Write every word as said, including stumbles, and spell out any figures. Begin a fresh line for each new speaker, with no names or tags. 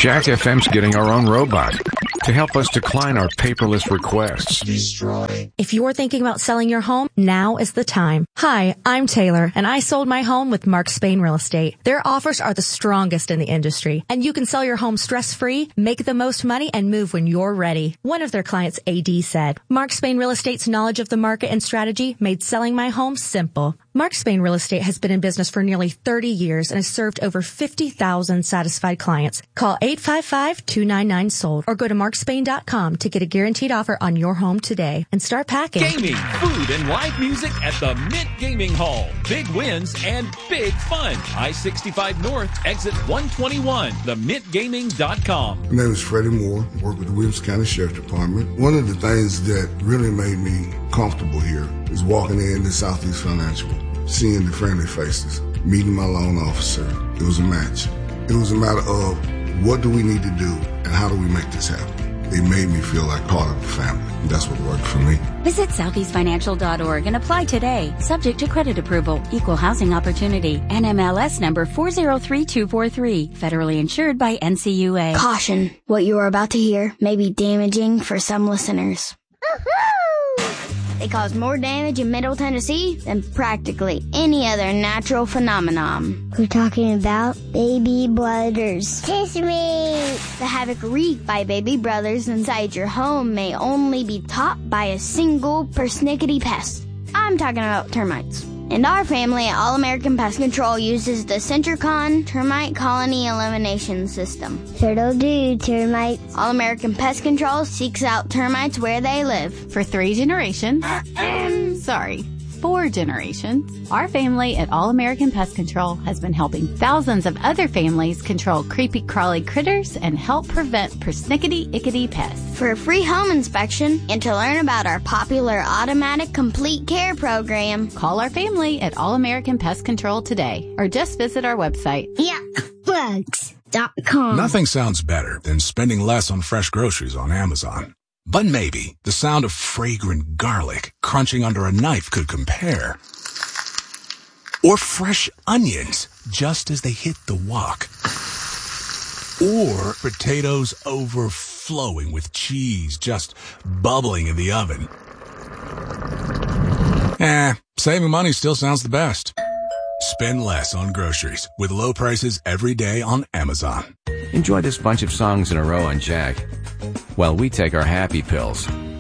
Jack F M's getting our own robot to help us decline our paperless requests.
Destroy.
If you're thinking about selling your home, now is the time. Hi, I'm Taylor, and I sold my home with Mark Spain Real Estate. Their offers are the strongest in the industry, and you can sell your home stress-free, make the most money, and move when you're ready. One of their clients, A D, said, Mark Spain Real Estate's knowledge of the market and strategy made selling my home simple. Mark Spain Real Estate has been in business for nearly thirty years and has served over fifty thousand satisfied clients. Call eight five five, two nine nine, sold or go to mark spain dot com to get a guaranteed offer on your home today and start packing.
Gaming, food, and live music at the Mint Gaming Hall. Big wins and big fun. I sixty-five North, exit one twenty-one, the mint gaming dot com.
My name is Freddie Moore. I work with the Williams County Sheriff Department. One of the things that really made me comfortable here is walking in to Southeast Financial, seeing the friendly faces, meeting my loan officer. It was a match. It was a matter of what do we need to do and how do we make this happen. They made me feel like part of the family. And that's what worked for me.
Visit southeast financial dot org and apply today. Subject to credit approval. Equal housing opportunity. N M L S number four zero three two four three. Federally insured by N C U A.
Caution. What you are about to hear may be damaging for some listeners. They cause more damage in Middle Tennessee than practically any other natural phenomenon.
We're talking about baby brothers.
Sesame! The havoc wreaked by baby brothers inside your home may only be taught by a single persnickety pest. I'm talking about termites. And our family at All American Pest Control uses the Centricon Termite Colony Elimination System.
Turtle do, termites.
All American Pest Control seeks out termites where they live.
For three generations, sorry, four generations, our family at All American Pest Control has been helping thousands of other families control creepy crawly critters and help prevent persnickety-ickety pests.
For a free home inspection and to learn about our popular automatic complete care program,
call our family at All American Pest Control today or just visit our website.
yuck bugs dot com.
Nothing sounds better than spending less on fresh groceries on Amazon. But maybe the sound of fragrant garlic crunching under a knife could compare. Or fresh onions just as they hit the wok. Or potatoes overflowing with cheese just bubbling in the oven. Eh, saving money still sounds the best. Spend less on groceries with low prices every day on Amazon.
Enjoy this bunch of songs in a row on Jack while we take our happy pills.